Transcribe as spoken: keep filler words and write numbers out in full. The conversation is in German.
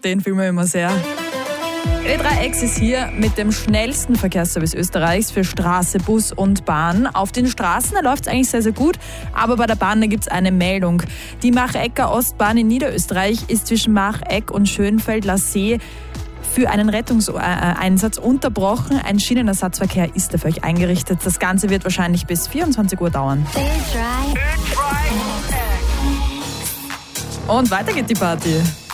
den fühlen wir immer sehr. E drei X ist hier mit dem schnellsten Verkehrsservice Österreichs für Straße, Bus und Bahn. Auf den Straßen läuft es eigentlich sehr, sehr gut, aber bei der Bahn gibt es eine Meldung. Die Machecker Ostbahn in Niederösterreich ist zwischen Macheck und Schönfeld-La-See für einen Rettungseinsatz unterbrochen. Ein Schienenersatzverkehr ist dafür eingerichtet. Das Ganze wird wahrscheinlich bis vierundzwanzig Uhr dauern. Und weiter geht die Party.